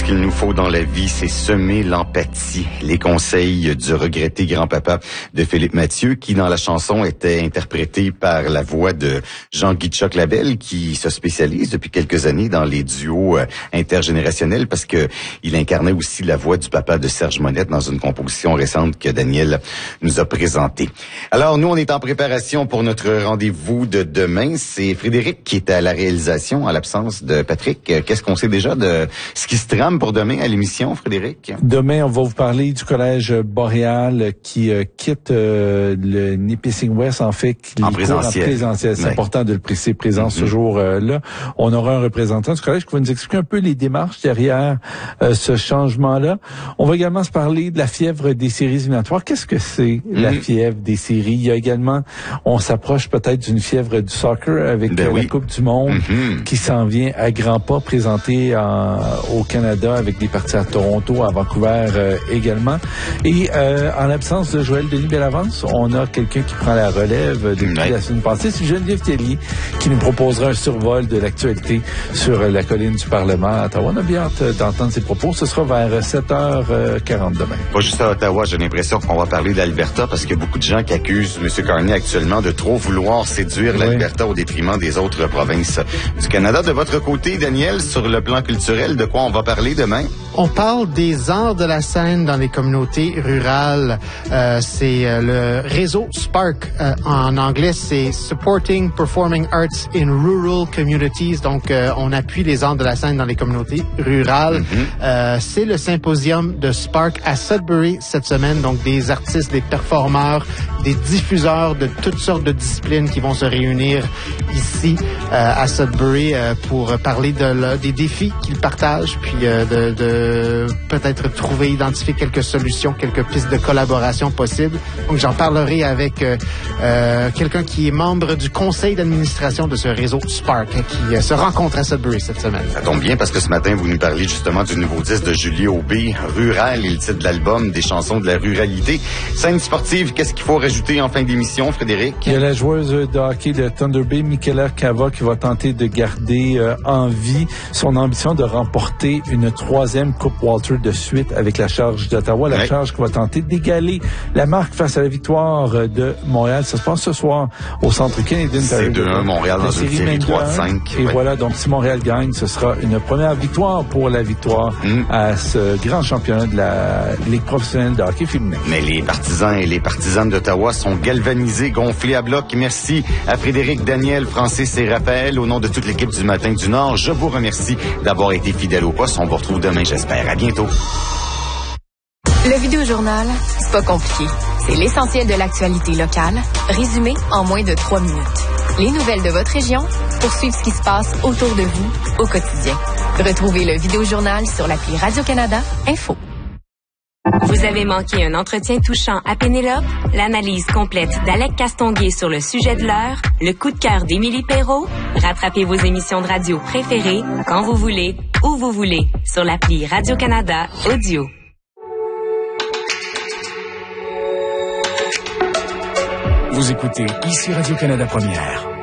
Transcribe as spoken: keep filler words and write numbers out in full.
ce qu'il nous faut dans la vie, c'est semer l'empathie. Les conseils du regretté grand-papa de Philippe Mathieu, qui dans la chanson était interprété par la voix de Jean-Guy Tchoc-Labelle, qui se spécialise depuis quelques années dans les duos euh, intergénérationnels, parce que il incarnait aussi la voix du papa de Serge Monette dans une composition récente que Daniel nous a présentée. Alors, nous, on est en préparation pour notre rendez-vous de demain. C'est Frédéric qui est à la réalisation, en l'absence de Patrick. Qu'est-ce qu'on sait déjà de ce qui se trame pour demain à l'émission, Frédéric? Demain, on va vous parler du Collège Boréal qui euh, quitte euh, le Nipissing West, en fait, qui en court présentiel. En présentiel. C'est ouais. important de le préciser, présent mm-hmm. ce jour-là. On aura un représentant du collège qui va nous expliquer un peu les démarches derrière euh, ce changement-là. On va également se parler de la fièvre des séries éliminatoires. Qu'est-ce que c'est, mm-hmm. la fièvre des séries? Il y a également, on s'approche peut-être d'une fièvre du soccer avec ben euh, oui. la Coupe du Monde mm-hmm. qui s'en vient à grands pas, présentée en, au Canada avec des parties à Toronto, à Vancouver euh, également. Et euh, en l'absence de Joël Denis Bellavance, on a quelqu'un qui prend la relève depuis ouais. la semaine passée. C'est Geneviève Tellier qui nous proposera un survol de l'actualité sur la colline du Parlement à Ottawa. On a bien hâte d'entendre ses propos. Ce sera vers sept heures quarante demain. Pas juste à Ottawa, j'ai l'impression qu'on va parler d'Alberta parce qu'il y a beaucoup de gens qui accusent M. Carney actuellement de trop vouloir séduire oui. l'Alberta au détriment des autres provinces du Canada. De votre côté, Daniel, sur le plan culturel, de quoi on va parler demain? On parle des arts de la scène dans les communautés rurales. Euh, c'est euh, le réseau Spark. Euh, en anglais, c'est Supporting Performing Arts in Rural Communities. Donc, euh, on appuie les arts de la scène dans les communautés rurales. Mm-hmm. Euh, c'est le symposium de Spark à Sudbury cette semaine. Donc, des artistes, des performeurs, des diffuseurs de toutes sortes de disciplines qui vont se réunir ici euh, à Sudbury euh, pour parler de, le, des défis qu'ils partagent, puis euh, de, de peut-être trouver, identifier quelques solutions, quelques pistes de collaboration possibles. Donc, j'en parlerai avec euh, euh, quelqu'un qui est membre du conseil d'administration de ce réseau Spark, hein, qui euh, se rencontre à Sudbury cette semaine. Ça tombe bien parce que ce matin, vous nous parliez justement du nouveau disque de Julie Aubé, Rural, et le titre de l'album, des chansons de la ruralité. Scène sportive, qu'est-ce qu'il faut rajouter en fin d'émission, Frédéric? Il y a la joueuse de hockey de Thunder Bay, Michaela Cava, qui va tenter de garder euh, en vie son ambition de remporter une troisième Coupe Walter de suite avec la Charge d'Ottawa. La ouais. Charge qui va tenter d'égaler la marque face à la victoire de Montréal. Ça se passe ce soir au Centre Canadien. C'est deux un Montréal dans une série trois cinq. Et ouais. voilà, donc si Montréal gagne, ce sera une première victoire pour la victoire mm. à ce grand championnat de la Ligue professionnelle de hockey féminin. Mais les partisans et les partisanes d'Ottawa sont galvanisés, gonflés à bloc. Merci à Frédéric, Daniel, Francis et Raphaël. Au nom de toute l'équipe du Matin du Nord, je vous remercie d'avoir été fidèles au poste. On vous retrouve demain, j'espère. À bientôt. Le Vidéojournal, c'est pas compliqué. C'est l'essentiel de l'actualité locale, résumé en moins de trois minutes. Les nouvelles de votre région pour suivre ce qui se passe autour de vous au quotidien. Retrouvez le Vidéojournal sur l'appli Radio-Canada Info. Vous avez manqué un entretien touchant à Pénélope? L'analyse complète d'Alec Castonguay sur le sujet de l'heure? Le coup de cœur d'Émilie Perrault? Rattrapez vos émissions de radio préférées quand vous voulez, où vous voulez, sur l'appli Radio-Canada Audio. Vous écoutez ici Radio-Canada Première.